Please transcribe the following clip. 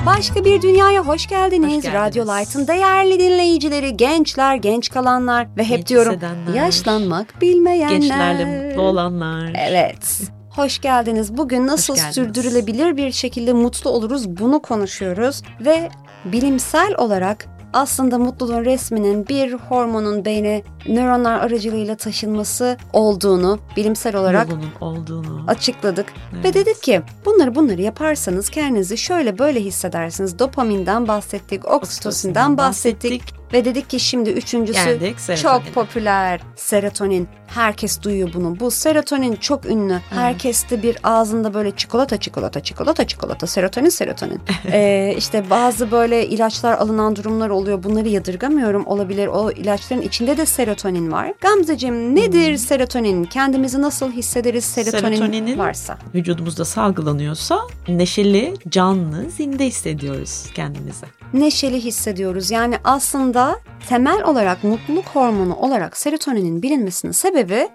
Başka bir dünyaya hoş geldiniz. Hoş geldiniz. Radyo Light'ın değerli dinleyicileri, gençler, genç kalanlar ve hep Genç diyorum hissedenler, yaşlanmak bilmeyenler. gençlerle mutlu olanlar. Evet. Hoş geldiniz. Bugün nasıl Hoş geldiniz. sürdürülebilir bir şekilde mutlu oluruz bunu konuşuyoruz ve bilimsel olarak aslında mutluluğun resminin bir hormonun beyne nöronlar aracılığıyla taşınması olduğunu bilimsel olarak Yolunun olduğunu açıkladık. Evet. Ve dedik ki bunları yaparsanız kendinizi şöyle böyle hissedersiniz. Dopaminden bahsettik, oksitosinden bahsettik. Ve dedik ki şimdi üçüncüsü Geldik, serotonin. çok popüler serotonin. Herkes duyuyor bunu. Bu serotonin çok ünlü. Herkeste bir ağzında böyle çikolata serotonin. İşte bazı böyle ilaçlar alınan durumlar oluyor. Bunları yadırgamıyorum, olabilir. O ilaçların içinde de serotonin var. Gamzeciğim nedir serotonin? Kendimizi nasıl hissederiz serotonin varsa? Vücudumuzda salgılanıyorsa neşeli, canlı, zinde hissediyoruz kendimizi. Neşeli hissediyoruz. Yani aslında temel olarak mutluluk hormonu olarak serotoninin bilinmesinin sebebi